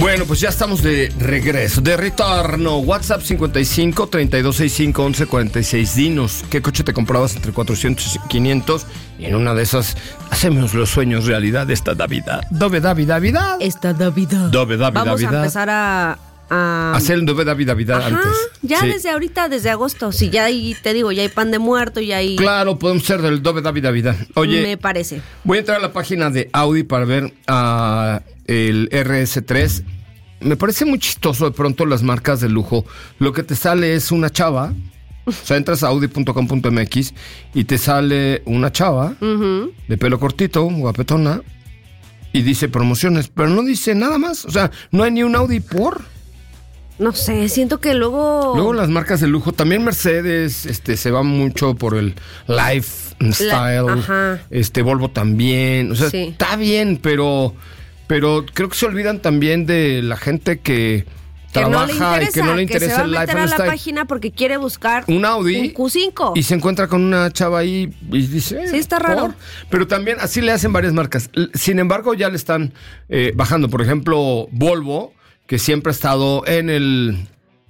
Bueno, pues ya estamos de regreso, de retorno. WhatsApp 55 3265 1146. Dinos, ¿qué coche te comprabas entre 400 y 500? Y en una de esas, hacemos los sueños realidad esta Navidad. Dove David Navidad. Esta Navidad. Dove David Vamos Navidad. a empezar a hacer el Dove David Navidad antes. Ya Sí. desde ahorita, desde agosto. Si ya hay, te digo, ya hay pan de muerto, ya hay... Claro, podemos ser del Dove David Navidad. Oye, me parece. voy a entrar a la página de Audi para ver el RS3. Me parece muy chistoso de pronto las marcas de lujo. Lo que te sale es una chava. O sea, entras a audi.com.mx y te sale una chava de pelo cortito, guapetona, y dice promociones, pero no dice nada más. O sea, no hay ni un Audi por. No sé, siento que luego Luego las marcas de lujo, también Mercedes, se va mucho por el lifestyle. Ajá. Volvo también. O sea, Sí. está bien, pero creo que se olvidan también de la gente que trabaja y que no le interesa que se va a el meter a la lifestyle. página porque quiere buscar Un Audi un Q5. y se encuentra con una chava ahí y dice... Sí, está raro. Pero también así le hacen varias marcas. Sin embargo, ya le están bajando. Por ejemplo, Volvo, que siempre ha estado en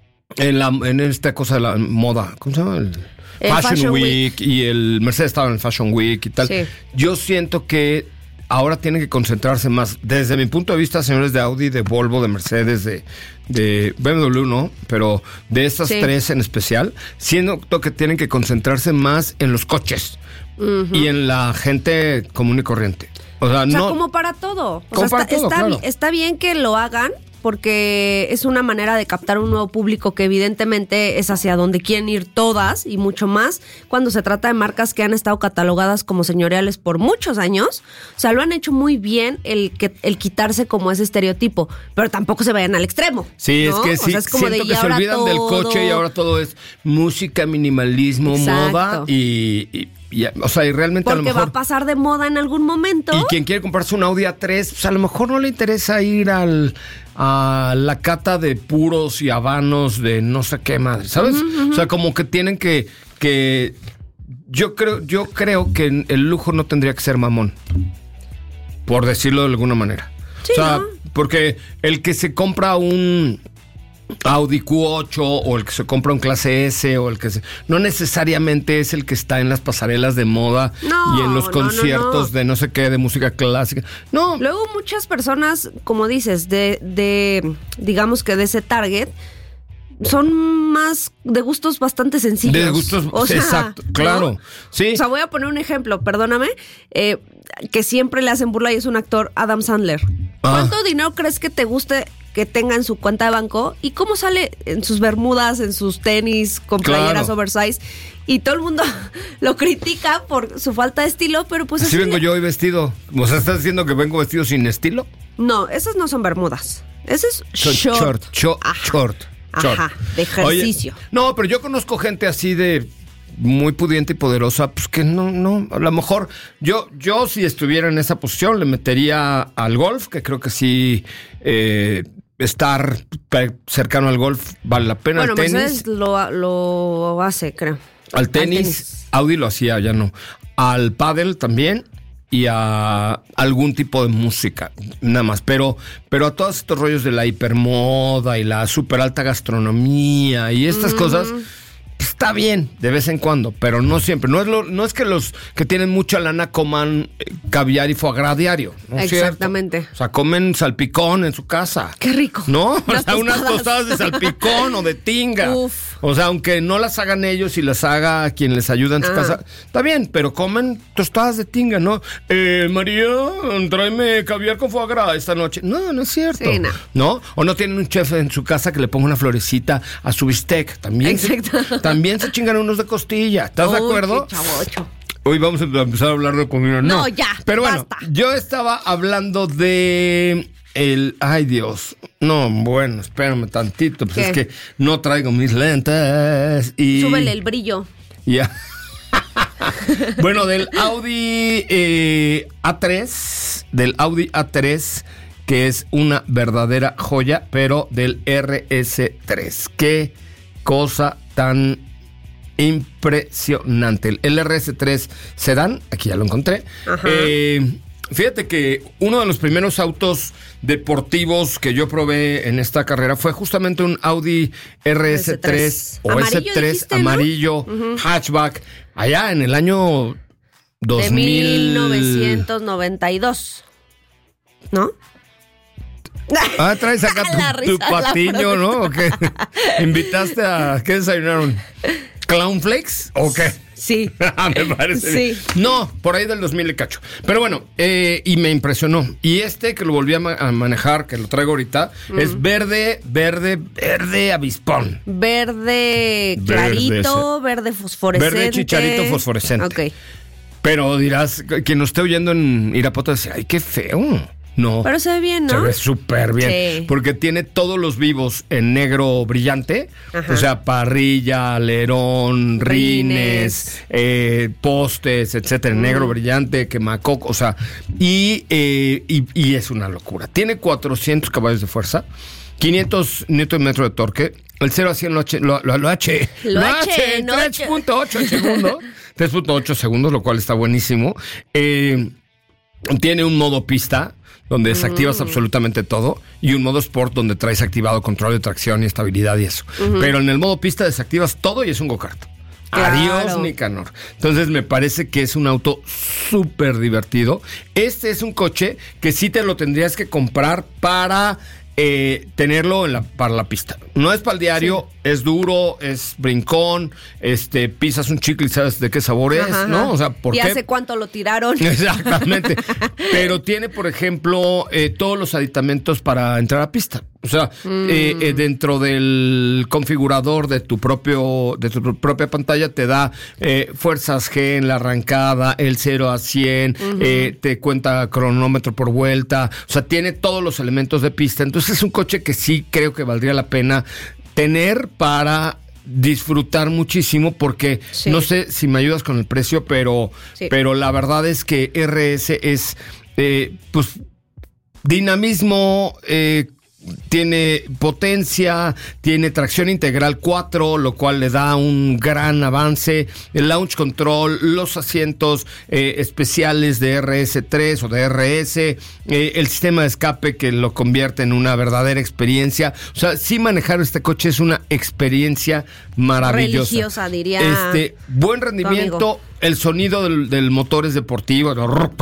esta cosa de la moda. ¿Cómo se llama? El Fashion Week. Y el Mercedes estaba en el Fashion Week y tal. Sí. Yo siento que ahora tienen que concentrarse más. Desde mi punto de vista, señores de Audi, de Volvo, de Mercedes, de BMW, ¿no? Pero de estas tres en especial, siento que tienen que concentrarse más en los coches y en la gente común y corriente. O sea, no, como para todo. Como para todo, claro. Está bien que lo hagan porque es una manera de captar un nuevo público que evidentemente es hacia donde quieren ir todas y mucho más cuando se trata de marcas que han estado catalogadas como señoriales por muchos años. O sea, lo han hecho muy bien el quitarse como ese estereotipo, pero tampoco se vayan al extremo. Sí, ¿no? es que sí, o sea, es como siento de, que se olvidan del coche y ahora todo es música, minimalismo, Exacto. moda y o sea, y realmente porque a lo mejor... va a pasar de moda en algún momento. Y quien quiere comprarse un Audi A3, pues a lo mejor no le interesa ir a la cata de puros y habanos de no sé qué madre, ¿sabes? O sea, como que tienen que yo creo que el lujo no tendría que ser mamón, por decirlo de alguna manera. Sí, o sea, ¿no? porque el que se compra un Audi Q8 o el que se compra un clase S o no necesariamente es el que está en las pasarelas de moda y en los conciertos de no sé qué, de música clásica. No. Luego muchas personas, como dices, digamos que de ese target, son más de gustos bastante sencillos. De gustos, exacto, claro. ¿no? Sí. O sea, voy a poner un ejemplo, perdóname, que siempre le hacen burla y es un actor, Adam Sandler. ¿Cuánto dinero crees que te guste que tenga en su cuenta de banco? ¿Y cómo sale en sus bermudas, en sus tenis, con playeras oversize? Y todo el mundo lo critica por su falta de estilo, pero pues... Así vengo yo hoy vestido. O sea, ¿estás diciendo que vengo vestido sin estilo? No, esas no son bermudas. Ese es short. Short. Ajá, de ejercicio. Oye, no, pero yo conozco gente así de muy pudiente y poderosa, pues que no, a lo mejor yo si estuviera en esa posición le metería al golf, que creo que sí estar cercano al golf vale la pena. Bueno, al tenis Mercedes lo hace, creo. Al tenis, Audi lo hacía, ya no. Al pádel también y a algún tipo de música, nada más. Pero a todos estos rollos de la hipermoda y la super alta gastronomía y estas cosas, está bien de vez en cuando, pero no siempre. No es que los que tienen mucha lana coman caviar y foie gras diario. ¿No? Exactamente. ¿Cierto? O sea, comen salpicón en su casa. ¡Qué rico! ¿No? O sea, unas tostadas de salpicón o de tinga. Uf. O sea, aunque no las hagan ellos y las haga quien les ayuda en su casa, está bien, pero comen tostadas de tinga, ¿no? María, tráeme caviar con foie gras esta noche. No es cierto. Sí, no. O no tienen un chef en su casa que le ponga una florecita a su bistec. También también se chingan unos de costilla. ¿Estás de acuerdo? Qué chavocho. Hoy vamos a empezar a hablar de comida. No, ya. Pero bueno, basta. Yo estaba hablando de ay Dios. No, bueno, espérame tantito. Pues es que no traigo mis lentes y... Súbele el brillo. Ya. Bueno, del Audi A3, que es una verdadera joya, pero del RS3. Qué cosa tan impresionante. El RS3 Sedán, aquí ya lo encontré. Fíjate que uno de los primeros autos deportivos que yo probé en esta carrera fue justamente un Audi RS3 o Amarillo, S3 dijiste, ¿no? amarillo, hatchback, allá en el año 2000. De 1992, ¿no? Traes acá tu patiño, ¿no? ¿O qué? ¿Invitaste a qué desayunaron? ¿Clown Flakes o qué? Sí. Me parece Sí. bien. No, por ahí del 2000 le cacho. Pero bueno, y me impresionó. Y que lo volví a manejar, que lo traigo ahorita, es verde avispón. Verde clarito, verde fosforescente. Verde chicharito fosforescente. Ok. Pero dirás, quien nos esté oyendo en Irapuato dice, ay, qué feo. No. Pero se ve bien, ¿no? Se ve súper bien. Sí. Porque tiene todos los vivos en negro brillante. Ajá. O sea, parrilla, alerón, rines, postes, etcétera. En negro brillante, quemacoco. O sea, y es una locura. Tiene 400 caballos de fuerza, 500 Nm de torque. El 0 a 100 lo H en 3.8 segundos. 3.8 segundos, lo cual está buenísimo. Tiene un modo pista, donde desactivas absolutamente todo, y un modo sport donde traes activado control de tracción y estabilidad y eso. Pero en el modo pista desactivas todo y es un go-kart. Claro. Adiós, Nicanor. Entonces me parece que es un auto súper divertido. Este es un coche que sí te lo tendrías que comprar para tenerlo para la pista. No es para el diario, sí. Es duro, es brincón, pisas un chicle y sabes de qué sabor es, ¿no? O sea, ¿por qué? ¿Y hace cuánto lo tiraron? Exactamente. Pero tiene, por ejemplo, todos los aditamentos para entrar a pista. O sea, dentro del configurador de tu propia pantalla te da fuerzas G en la arrancada, el 0 a 100, te cuenta cronómetro por vuelta. O sea, tiene todos los elementos de pista. Entonces es un coche que sí creo que valdría la pena tener para disfrutar muchísimo, porque sí. No sé si me ayudas con el precio, pero la verdad es que RS es pues dinamismo, tiene potencia, tiene tracción integral 4, lo cual le da un gran avance, el launch control, los asientos especiales de RS3 o de RS, el sistema de escape que lo convierte en una verdadera experiencia. O sea, sí, manejar este coche es una experiencia maravillosa. Religiosa, diría. Buen rendimiento. El sonido del motor es deportivo.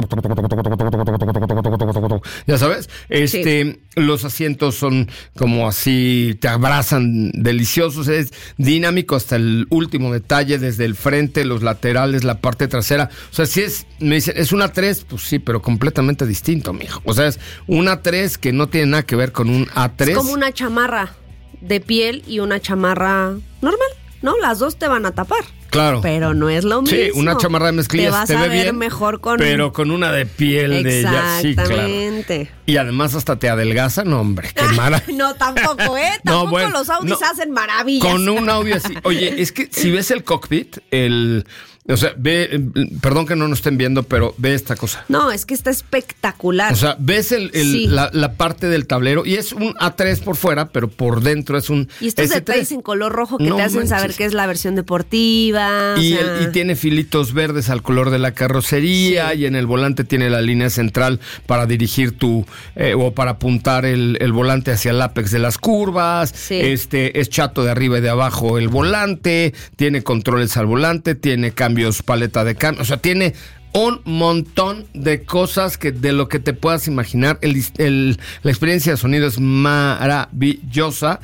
Ya sabes. Sí. Los asientos son como así, te abrazan, deliciosos. Es dinámico hasta el último detalle, desde el frente, los laterales, la parte trasera. O sea, si me dicen, ¿es una 3? Pues sí, pero completamente distinto, mijo. O sea, es una 3 que no tiene nada que ver con un A3. Es como una chamarra de piel y una chamarra normal, ¿no? Las dos te van a tapar. Claro. Pero no es lo mismo. Sí, una chamarra de mezclilla te ve ver bien, mejor con... pero con una de piel de ella. Sí, claro. Y además hasta te adelgaza, no, hombre, qué mala. No, tampoco, Tampoco bueno, los Audis hacen maravillas. Con un audio así. Oye, es que si ves el cockpit, o sea, perdón que no nos estén viendo, pero ve esta cosa. No, es que está espectacular. O sea, ves la parte del tablero y es un A3 por fuera, pero por dentro es un Y estos S3. detalles en color rojo que te hacen saber que es la versión deportiva. Y tiene filitos verdes al color de la carrocería, y en el volante tiene la línea central para dirigir o para apuntar el volante hacia el ápex de las curvas. Sí. Es chato de arriba y de abajo el volante, tiene controles al volante, tiene cambios, paleta de cambios, o sea, tiene un montón de cosas de lo que te puedas imaginar. La experiencia de sonido es maravillosa,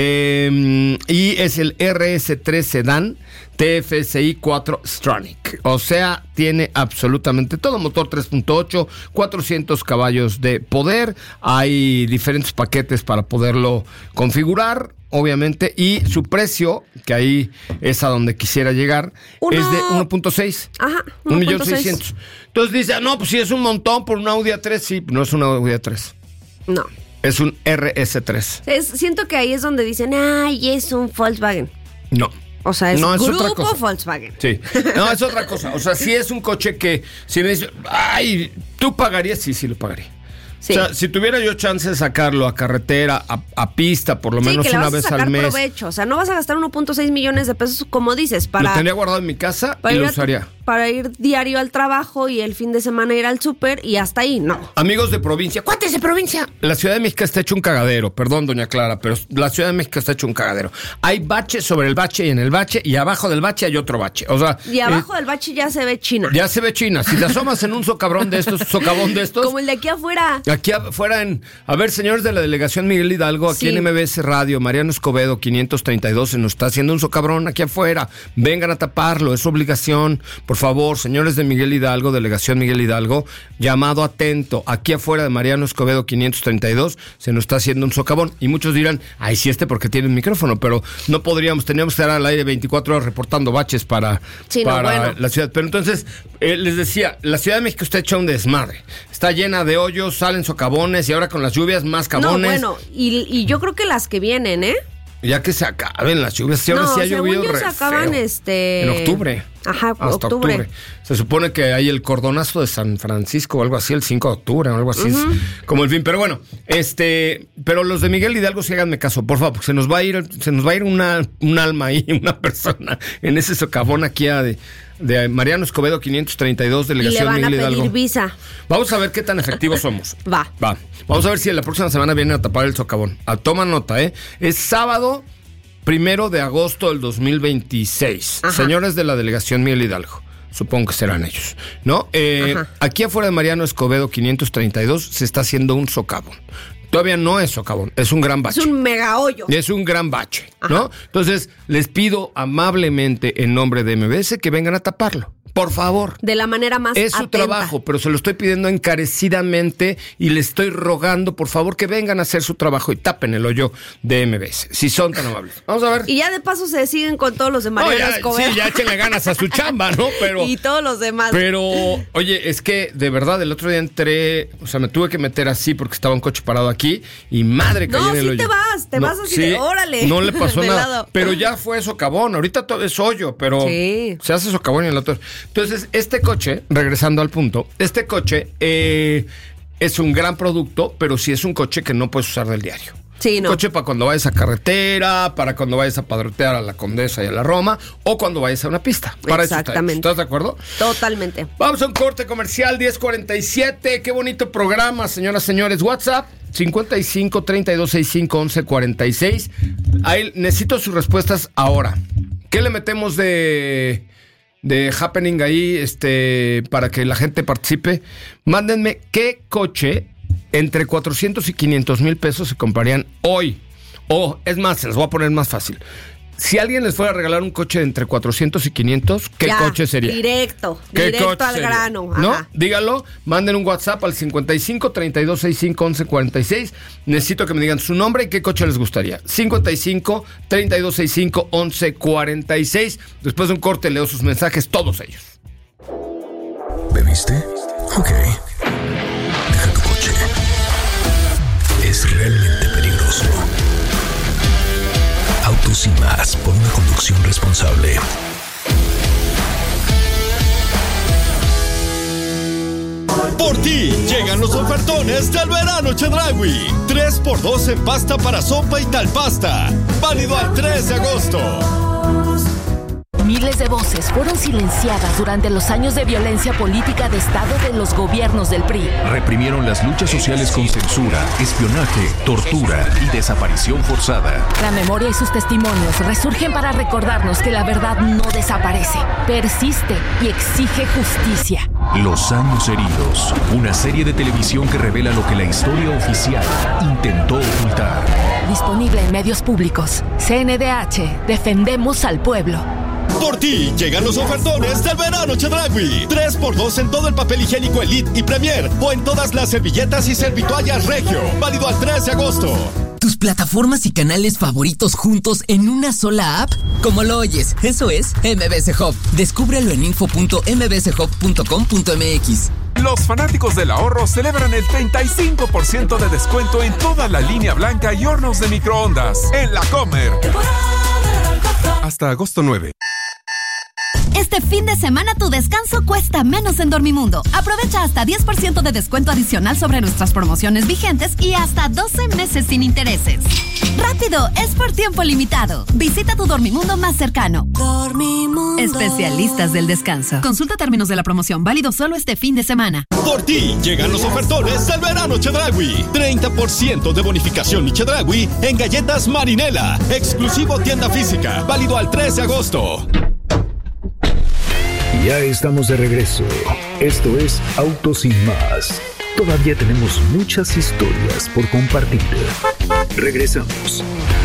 y es el RS3 Sedan TFSI 4 Stonic. O sea, tiene absolutamente todo. Motor 3.8, 400 caballos de poder. Hay diferentes paquetes para poderlo configurar, obviamente, y su precio, que ahí es a donde quisiera llegar, es de 1.6. Ajá, 1.600.000. Entonces dice, no, pues sí es un montón por un Audi A3. Sí, no es un Audi A3. No. Es un RS3. Siento que ahí es donde dicen, ay, es un Volkswagen. No. O sea, es grupo otra cosa. Volkswagen. Sí. No, es otra cosa. O sea, sí es un coche que, si me dice, ay, ¿tú pagarías? Sí, lo pagaría. Sí. O sea, si tuviera yo chance de sacarlo a carretera, a pista, por lo menos una vez al mes. Provecho. O sea, no vas a gastar 1.6 millones de pesos, como dices, para... Lo tendría guardado en mi casa y lo usaría. para ir diario al trabajo y el fin de semana ir al súper y hasta ahí, no. Amigos de provincia, ¿cuántos de provincia? La Ciudad de México está hecho un cagadero, perdón, doña Clara, pero la Ciudad de México está hecho un cagadero. Hay bache sobre el bache y en el bache, y abajo del bache hay otro bache. O sea, y abajo del bache ya se ve China. Ya se ve China. Si te asomas en un socavón de estos, como el de aquí afuera. Aquí afuera a ver, señores de la delegación Miguel Hidalgo, aquí en MBS Radio, Mariano Escobedo 532, se nos está haciendo un socabrón aquí afuera. Vengan a taparlo, es obligación. Por favor, señores de Miguel Hidalgo, delegación Miguel Hidalgo, llamado atento. Aquí afuera de Mariano Escobedo 532 se nos está haciendo un socavón. Y muchos dirán, ay, sí, porque tiene un micrófono, pero no teníamos que estar al aire 24 horas reportando baches para la ciudad. Pero entonces, les decía, la Ciudad de México está hecha un desmadre. Está llena de hoyos, salen socavones y ahora con las lluvias más cabones. No, bueno, y yo creo que las que vienen, Ya que se acaben las lluvias. Si ahora sí ha llovido se acaban en octubre. Ajá, hasta octubre. Se supone que hay el cordonazo de San Francisco o algo así, el 5 de octubre o algo así, como el fin. Pero bueno, pero los de Miguel Hidalgo, sí háganme caso, por favor, porque se nos va a ir un alma ahí, una persona en ese socavón aquí de Mariano Escobedo 532, delegación Miguel Hidalgo. Y le van a pedir visa. Vamos a ver qué tan efectivos somos. Va. Vamos a ver si la próxima semana vienen a tapar el socavón. Toma nota, Es sábado 1 de agosto del 2026. Ajá. Señores de la delegación Miguel Hidalgo, supongo que serán ellos, ¿no? Aquí afuera de Mariano Escobedo 532 se está haciendo un socavón. Todavía no es socavón, es un gran bache. Es un mega hoyo. Es un gran bache, ¿no? Entonces, les pido amablemente en nombre de MBS que vengan a taparlo. Por favor. De la manera más Es su atenta. trabajo, pero se lo estoy pidiendo encarecidamente y le estoy rogando, por favor, que vengan a hacer su trabajo y tapen el hoyo de MBS, si son tan amables. Vamos a ver. Y ya de paso se siguen con todos los de Mariano Escobedo. Sí, ya échenle ganas a su chamba, ¿no? Pero y todos los demás. Pero, oye, es que de verdad el otro día me tuve que meter así porque estaba un coche parado aquí y madre caí en el hoyo. Te vas así de órale. No le pasó nada. Pero ya fue socavón, ahorita todo es hoyo, pero se hace socavón y el otro. Entonces, este coche, regresando al punto, es un gran producto, pero sí es un coche que no puedes usar del diario. Sí, no. Coche para cuando vayas a carretera, para cuando vayas a padrotear a la Condesa y a la Roma, o cuando vayas a una pista. Para exactamente. ¿Estás de acuerdo? Totalmente. Vamos a un corte comercial, 10:47. Qué bonito programa, señoras, señores. WhatsApp 55 32 65 11 46. Ahí necesito sus respuestas ahora. ¿Qué le metemos de happening ahí para que la gente participe? Mándenme qué coche entre 400 y 500 mil pesos se comprarían hoy. O, es más, se les voy a poner más fácil. Si alguien les fuera a regalar un coche de entre 400 y 500, ¿qué coche sería? Directo al grano. ¿No? Dígalo, manden un WhatsApp al 55 32 65 11 46. Necesito que me digan su nombre y qué coche les gustaría. 55 32 65 11 46. Después de un corte leo sus mensajes, todos ellos. ¿Bebiste? Ok. Deja tu coche. Es realmente peligroso. Autos y más, por una conducción responsable. Por ti llegan los ofertones del verano Chedraui. 3x2 en pasta para sopa y tal pasta. Válido al 3 de agosto. Miles de voces fueron silenciadas durante los años de violencia política de Estado de los gobiernos del PRI. Reprimieron las luchas sociales con censura, espionaje, tortura y desaparición forzada. La memoria y sus testimonios resurgen para recordarnos que la verdad no desaparece, persiste y exige justicia. Los años heridos, una serie de televisión que revela lo que la historia oficial intentó ocultar. Disponible en medios públicos. CNDH, defendemos al pueblo. Por ti llegan los ofertones del verano Chedraui. 3x2 en todo el papel higiénico Elite y Premier o en todas las servilletas y servitoallas Regio. Válido al 3 de agosto. ¿Tus plataformas y canales favoritos juntos en una sola app? Como lo oyes, eso es MBS Hub. Descúbrelo en info.mbshub.com.mx. Los fanáticos del ahorro celebran el 35% de descuento en toda la línea blanca y hornos de microondas en La Comer. Hasta agosto 9. Este fin de semana tu descanso cuesta menos en Dormimundo. Aprovecha hasta 10% de descuento adicional sobre nuestras promociones vigentes y hasta 12 meses sin intereses. ¡Rápido! Es por tiempo limitado. Visita tu Dormimundo más cercano. Dormimundo. Especialistas del descanso. Consulta términos de la promoción. Válido solo este fin de semana. Por ti llegan los ofertones del verano Chedraui. 30% de bonificación mi Chedraui en galletas Marinela. Exclusivo tienda física. Válido al 3 de agosto. Ya estamos de regreso. Esto es Autos Sin Más. Todavía tenemos muchas historias por compartir. Regresamos.